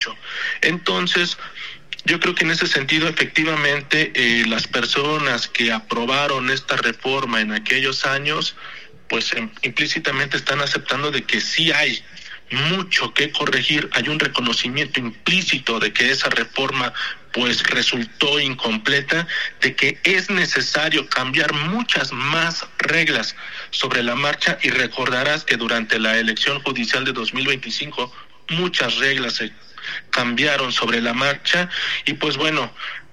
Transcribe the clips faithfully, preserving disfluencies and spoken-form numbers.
Entonces, yo creo que en ese sentido, efectivamente, eh, las personas que aprobaron esta reforma en aquellos años, pues em, implícitamente están aceptando de que sí hay mucho que corregir, hay un reconocimiento implícito de que esa reforma pues resultó incompleta, de que es necesario cambiar muchas más reglas sobre la marcha, y recordarás que durante la elección judicial de dos mil veinticinco muchas reglas se cambiaron sobre la marcha, y pues bueno,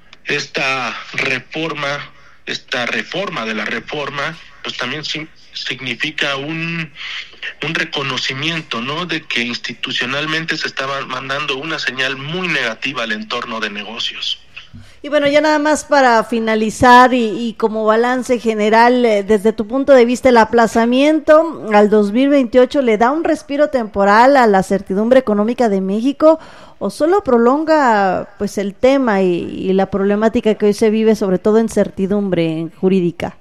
esta reforma, esta reforma de la reforma, pues también sí significa un, un reconocimiento, ¿no?, de que institucionalmente se estaba mandando una señal muy negativa al entorno de negocios. Y bueno, ya nada más para finalizar y, y como balance general, eh, desde tu punto de vista, el aplazamiento al dos mil veintiocho le da un respiro temporal a la certidumbre económica de México, o solo prolonga pues el tema y, y la problemática que hoy se vive, sobre todo en certidumbre jurídica.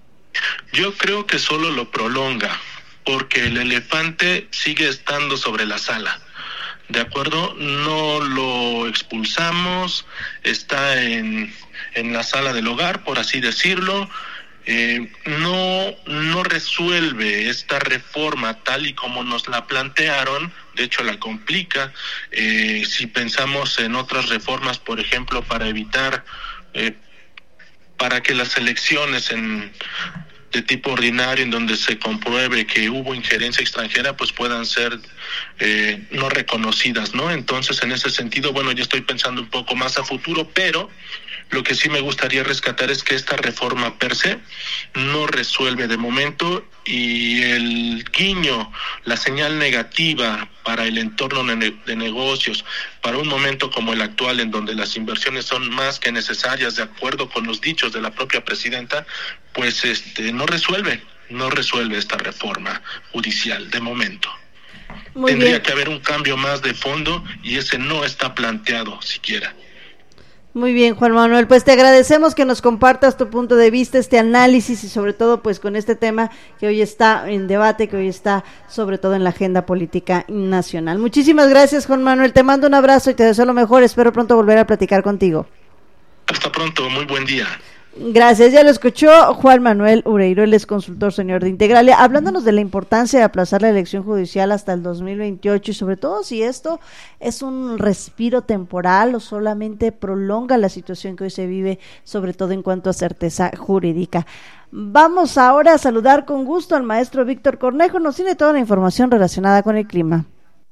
Yo creo que solo lo prolonga, porque el elefante sigue estando sobre la sala. ¿De acuerdo? No lo expulsamos, está en, en la sala del hogar, por así decirlo. Eh, no, no resuelve esta reforma tal y como nos la plantearon, de hecho la complica. Eh, si pensamos en otras reformas, por ejemplo, para evitar, eh, para que las elecciones en de tipo ordinario, en donde se compruebe que hubo injerencia extranjera, pues puedan ser eh, no reconocidas, ¿no? Entonces, en ese sentido, bueno, yo estoy pensando un poco más a futuro, pero lo que sí me gustaría rescatar es que esta reforma per se no resuelve de momento, y el guiño, la señal negativa para el entorno de negocios, para un momento como el actual, en donde las inversiones son más que necesarias, de acuerdo con los dichos de la propia presidenta, pues este no resuelve, no resuelve esta reforma judicial de momento. Muy Tendría bien. que haber un cambio más de fondo, y ese no está planteado siquiera. Muy bien, Juan Manuel, pues te agradecemos que nos compartas tu punto de vista, este análisis, y sobre todo pues con este tema que hoy está en debate, que hoy está sobre todo en la agenda política nacional. Muchísimas gracias, Juan Manuel, te mando un abrazo y te deseo lo mejor, espero pronto volver a platicar contigo. Hasta pronto, muy buen día. Gracias, ya lo escuchó Juan Manuel Ureiro, él es consultor senior de Integralia, hablándonos de la importancia de aplazar la elección judicial hasta el dos mil veintiocho, y sobre todo si esto es un respiro temporal o solamente prolonga la situación que hoy se vive, sobre todo en cuanto a certeza jurídica. Vamos ahora a saludar con gusto al maestro Víctor Cornejo, nos tiene toda la información relacionada con el clima.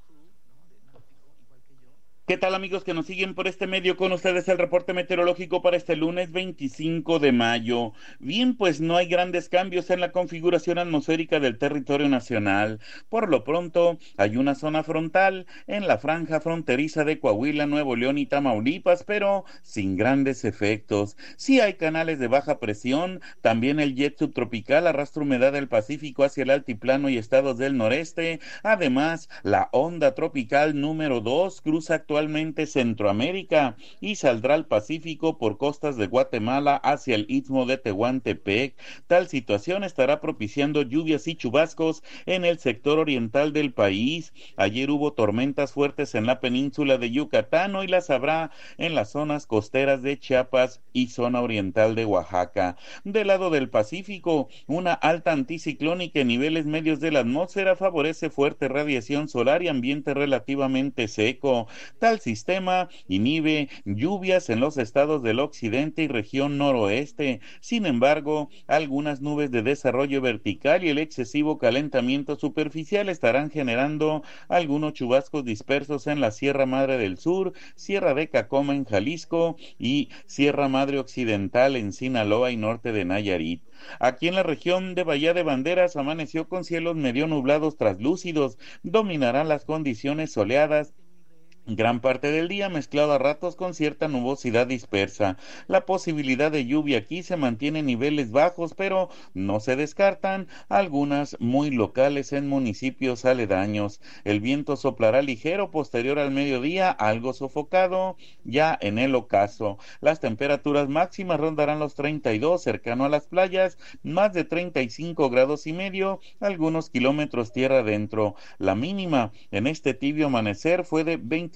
¿Qué tal, amigos que nos siguen por este medio? Con ustedes el reporte meteorológico para este lunes veinticinco de mayo. Bien, pues no hay grandes cambios en la configuración atmosférica del territorio nacional. Por lo pronto, hay una zona frontal en la franja fronteriza de Coahuila, Nuevo León y Tamaulipas, pero sin grandes efectos. Sí hay canales de baja presión, también el jet subtropical arrastra humedad del Pacífico hacia el altiplano y estados del noreste. Además, la onda tropical número dos cruza actualmente Actualmente Centroamérica y saldrá al Pacífico por costas de Guatemala hacia el istmo de Tehuantepec. Tal situación estará propiciando lluvias y chubascos en el sector oriental del país. Ayer hubo tormentas fuertes en la península de Yucatán, hoy las habrá en las zonas costeras de Chiapas y zona oriental de Oaxaca. Del lado del Pacífico, una alta anticiclónica en niveles medios de la atmósfera favorece fuerte radiación solar y ambiente relativamente seco. Tal sistema inhibe lluvias en los estados del occidente y región noroeste. Sin embargo, algunas nubes de desarrollo vertical y el excesivo calentamiento superficial estarán generando algunos chubascos dispersos en la Sierra Madre del Sur, Sierra de Cacoma en Jalisco y Sierra Madre Occidental en Sinaloa y norte de Nayarit. Aquí en la región de Bahía de Banderas amaneció con cielos medio nublados traslúcidos. Dominarán las condiciones soleadas gran parte del día, mezclado a ratos con cierta nubosidad dispersa. La posibilidad de lluvia aquí se mantiene en niveles bajos, pero no se descartan algunas muy locales en municipios aledaños. El viento soplará ligero posterior al mediodía, algo sofocado ya en el ocaso. Las temperaturas máximas rondarán los treinta y dos, cercano a las playas, más de treinta y cinco grados y medio, algunos kilómetros tierra adentro. La mínima en este tibio amanecer fue de veinte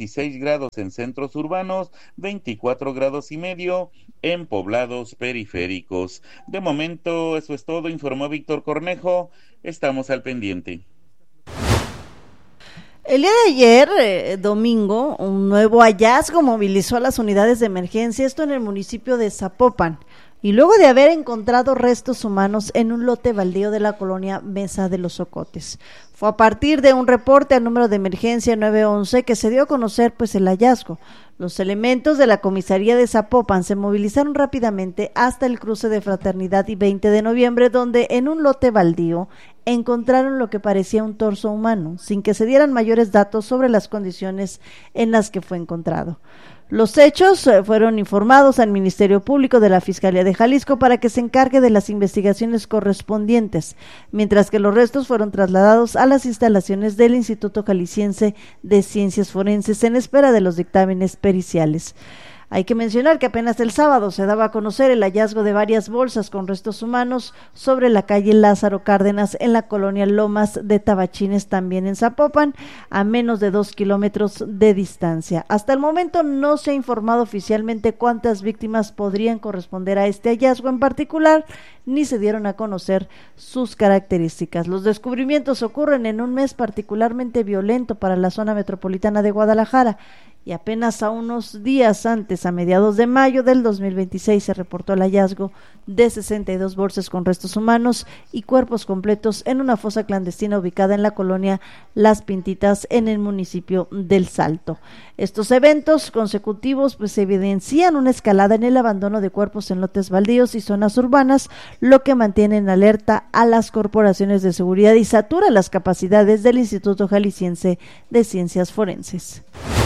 veintiséis grados en centros urbanos, veinticuatro grados y medio en poblados periféricos. De momento, eso es todo, informó Víctor Cornejo. Estamos al pendiente. El día de ayer, eh, domingo, un nuevo hallazgo movilizó a las unidades de emergencia, esto en el municipio de Zapopan, y luego de haber encontrado restos humanos en un lote baldío de la colonia Mesa de los Ocotes. Fue a partir de un reporte al número de emergencia nueve once que se dio a conocer pues el hallazgo. Los elementos de la comisaría de Zapopan se movilizaron rápidamente hasta el cruce de Fraternidad y veinte de noviembre, donde en un lote baldío encontraron lo que parecía un torso humano, sin que se dieran mayores datos sobre las condiciones en las que fue encontrado. Los hechos fueron informados al Ministerio Público de la Fiscalía de Jalisco para que se encargue de las investigaciones correspondientes, mientras que los restos fueron trasladados a las instalaciones del Instituto Jalisciense de Ciencias Forenses en espera de los dictámenes periciales. Hay que mencionar que apenas el sábado se daba a conocer el hallazgo de varias bolsas con restos humanos sobre la calle Lázaro Cárdenas en la colonia Lomas de Tabachines, también en Zapopan, a menos de dos kilómetros de distancia. Hasta el momento no se ha informado oficialmente cuántas víctimas podrían corresponder a este hallazgo en particular, ni se dieron a conocer sus características. Los descubrimientos ocurren en un mes particularmente violento para la zona metropolitana de Guadalajara, y apenas a unos días antes, a mediados de mayo del dos mil veintiséis, se reportó el hallazgo de sesenta y dos bolsas con restos humanos y cuerpos completos en una fosa clandestina ubicada en la colonia Las Pintitas, en el municipio del Salto. Estos eventos consecutivos pues evidencian una escalada en el abandono de cuerpos en lotes baldíos y zonas urbanas, lo que mantiene en alerta a las corporaciones de seguridad y satura las capacidades del Instituto Jalisciense de Ciencias Forenses.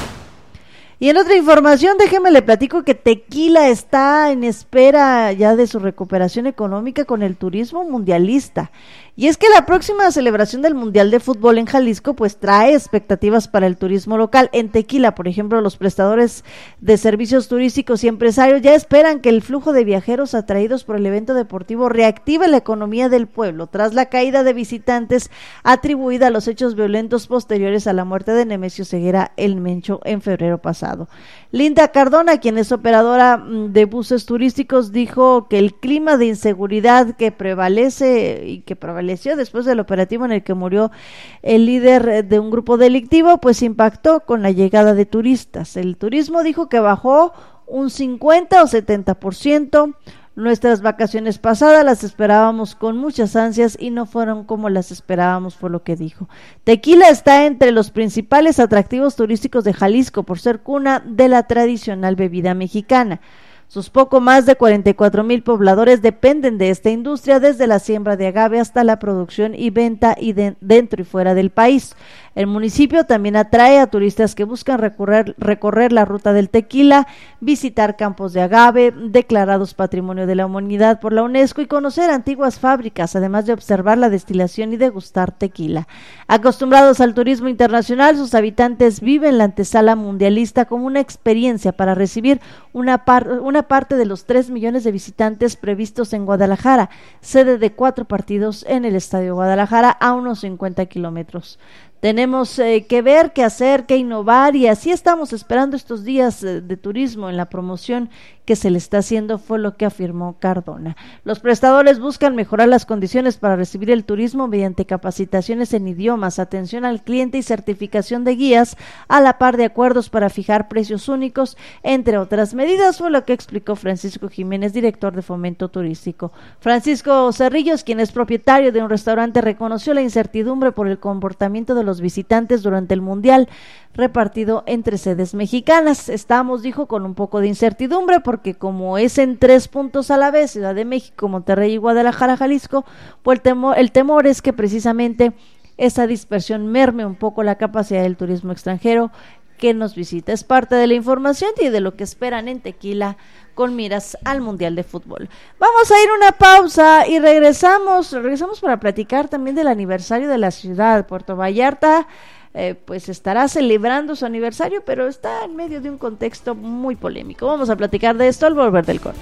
Y en otra información, déjeme le platico que Tequila está en espera ya de su recuperación económica con el turismo mundialista. Y es que la próxima celebración del Mundial de Fútbol en Jalisco pues trae expectativas para el turismo local. En Tequila, por ejemplo, los prestadores de servicios turísticos y empresarios ya esperan que el flujo de viajeros atraídos por el evento deportivo reactive la economía del pueblo tras la caída de visitantes atribuida a los hechos violentos posteriores a la muerte de Nemesio Ceguera el Mencho en febrero pasado. Linda Cardona, quien es operadora de buses turísticos, dijo que el clima de inseguridad que prevalece y que prevalece después del operativo en el que murió el líder de un grupo delictivo, pues impactó con la llegada de turistas. El turismo dijo que bajó un cincuenta o setenta por ciento. Nuestras vacaciones pasadas las esperábamos con muchas ansias y no fueron como las esperábamos, fue lo que dijo. Tequila está entre los principales atractivos turísticos de Jalisco por ser cuna de la tradicional bebida mexicana. Sus poco más de cuarenta y cuatro mil pobladores dependen de esta industria, desde la siembra de agave hasta la producción y venta y de, dentro y fuera del país. El municipio también atrae a turistas que buscan recorrer, recorrer la ruta del tequila, visitar campos de agave declarados Patrimonio de la Humanidad por la UNESCO y conocer antiguas fábricas, además de observar la destilación y degustar tequila. Acostumbrados al turismo internacional, sus habitantes viven la antesala mundialista como una experiencia para recibir una, par, una parte de los tres millones de visitantes previstos en Guadalajara, sede de cuatro partidos en el Estadio Guadalajara a unos cincuenta kilómetros. Tenemos eh, que ver, qué hacer, qué innovar, y así estamos esperando estos días eh, de turismo en la promoción que se le está haciendo, fue lo que afirmó Cardona. Los prestadores buscan mejorar las condiciones para recibir el turismo mediante capacitaciones en idiomas, atención al cliente y certificación de guías, a la par de acuerdos para fijar precios únicos, entre otras medidas, fue lo que explicó Francisco Jiménez, director de Fomento Turístico. Francisco Cerrillos, quien es propietario de un restaurante, reconoció la incertidumbre por el comportamiento de los visitantes durante el Mundial repartido entre sedes mexicanas. Estamos, dijo, con un poco de incertidumbre porque como es en tres puntos a la vez, Ciudad de México, Monterrey y Guadalajara, Jalisco, pues el temor, el temor es que precisamente esa dispersión merme un poco la capacidad del turismo extranjero que nos visita. Es parte de la información y de lo que esperan en Tequila con miras al Mundial de Fútbol. Vamos a ir a una pausa y regresamos, regresamos para platicar también del aniversario de la ciudad. Puerto Vallarta eh, pues estará celebrando su aniversario, pero está en medio de un contexto muy polémico. Vamos a platicar de esto al volver del corte.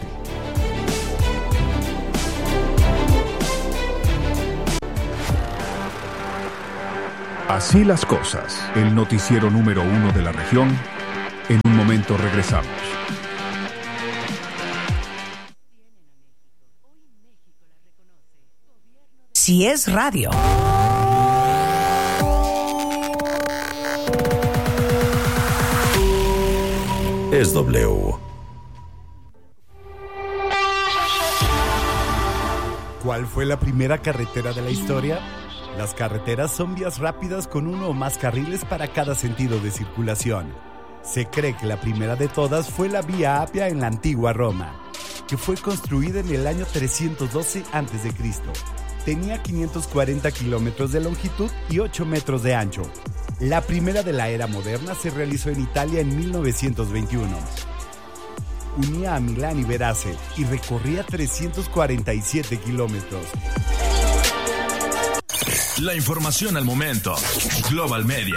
Así las cosas, el noticiero número uno de la región momento regresamos. Si es radio. Es W. ¿Cuál fue la primera carretera de la historia? Las carreteras son vías rápidas con uno o más carriles para cada sentido de circulación. Se cree que la primera de todas fue la Vía Apia en la antigua Roma, que fue construida en el año trescientos doce antes de Cristo. Tenía quinientos cuarenta kilómetros de longitud y ocho metros de ancho. La primera de la era moderna se realizó en Italia en mil novecientos veintiuno. Unía a Milán y Verace y recorría trescientos cuarenta y siete kilómetros. La información al momento. Global Media.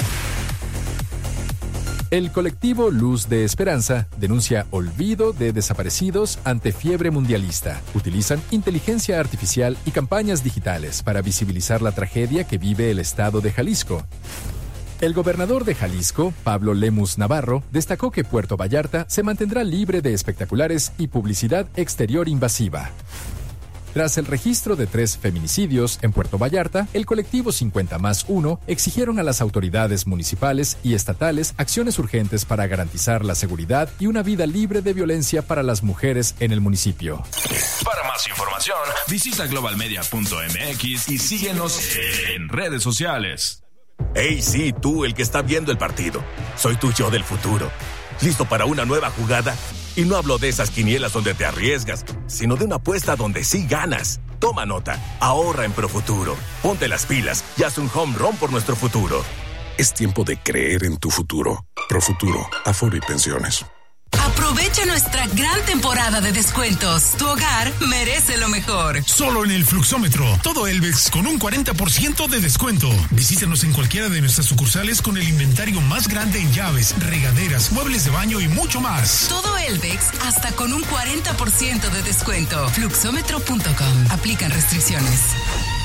El colectivo Luz de Esperanza denuncia olvido de desaparecidos ante fiebre mundialista. Utilizan inteligencia artificial y campañas digitales para visibilizar la tragedia que vive el estado de Jalisco. El gobernador de Jalisco, Pablo Lemus Navarro, destacó que Puerto Vallarta se mantendrá libre de espectaculares y publicidad exterior invasiva. Tras el registro de tres feminicidios en Puerto Vallarta, el colectivo cincuenta más uno exigieron a las autoridades municipales y estatales acciones urgentes para garantizar la seguridad y una vida libre de violencia para las mujeres en el municipio. Para más información, visita global media punto m x y síguenos en redes sociales. Hey, sí, tú, el que está viendo el partido. Soy tu yo del futuro. ¿Listo para una nueva jugada? Y no hablo de esas quinielas donde te arriesgas, sino de una apuesta donde sí ganas. Toma nota, ahorra en Profuturo. Ponte las pilas y haz un home run por nuestro futuro. Es tiempo de creer en tu futuro. Profuturo, Afore y Pensiones. Aprovecha nuestra gran temporada de descuentos. Tu hogar merece lo mejor. Solo en el Fluxómetro. Todo Elvex con un cuarenta por ciento de descuento. Visítanos en cualquiera de nuestras sucursales con el inventario más grande en llaves, regaderas, muebles de baño y mucho más. Todo Elvex hasta con un cuarenta por ciento de descuento. Fluxómetro punto com. Aplican restricciones.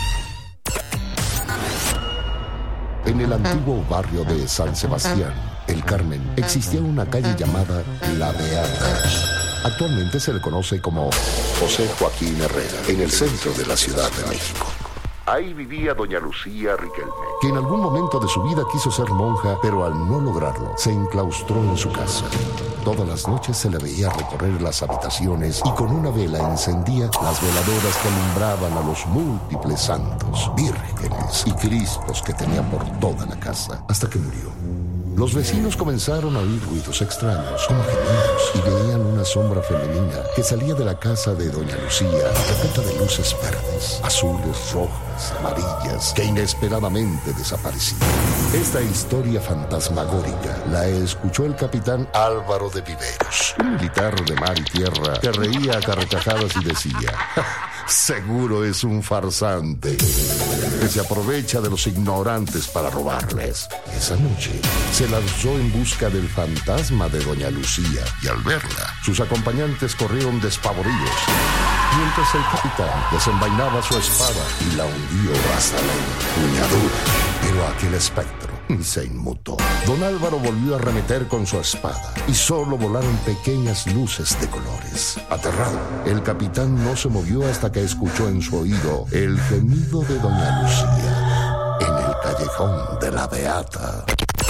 En el antiguo barrio de San Sebastián, El Carmen, existía una calle llamada La Beata. Actualmente se le conoce como José Joaquín Herrera, en el centro de la Ciudad de México. Ahí vivía doña Lucía Riquelme, que en algún momento de su vida quiso ser monja, pero al no lograrlo, se enclaustró en su casa. Todas las noches se le veía recorrer las habitaciones y con una vela encendía las veladoras que alumbraban a los múltiples santos, vírgenes y cristos que tenía por toda la casa, hasta que murió. Los vecinos comenzaron a oír ruidos extraños, como gemidos, y veían una sombra femenina que salía de la casa de doña Lucía, repleta de luces verdes, azules, rojas, amarillas, que inesperadamente desaparecían. Esta historia fantasmagórica la escuchó el capitán Álvaro de Viveros, un militar de mar y tierra que reía a carcajadas y decía: seguro es un farsante que se aprovecha de los ignorantes para robarles. Esa noche se lanzó en busca del fantasma de doña Lucía y al verla, sus acompañantes corrieron despavoridos, mientras el capitán desenvainaba su espada y la hundió hasta la empuñadura. Pero aquel espectro se inmutó. Don Álvaro volvió a arremeter con su espada y solo volaron pequeñas luces de colores. Aterrado, el capitán no se movió hasta que escuchó en su oído el gemido de doña Lucía en el callejón de la Beata.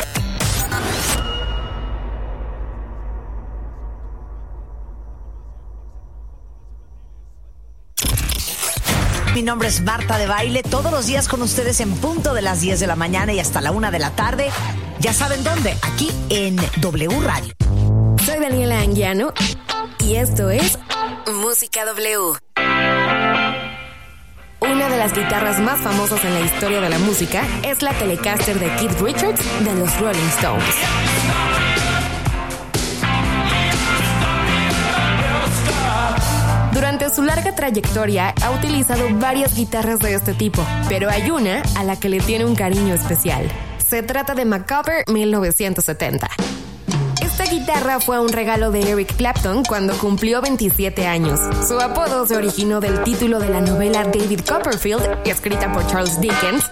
Mi nombre es Marta de Baile, todos los días con ustedes en punto de las diez de la mañana y hasta la una de la tarde. Ya saben dónde, aquí en W Radio. Soy Daniela Anguiano y esto es Música W. Una de las guitarras más famosas en la historia de la música es la Telecaster de Keith Richards de los Rolling Stones. Durante su larga trayectoria ha utilizado varias guitarras de este tipo, pero hay una a la que le tiene un cariño especial. Se trata de Macabre mil novecientos setenta. Esta guitarra fue un regalo de Eric Clapton cuando cumplió veintisiete años. Su apodo se originó del título de la novela David Copperfield, escrita por Charles Dickens,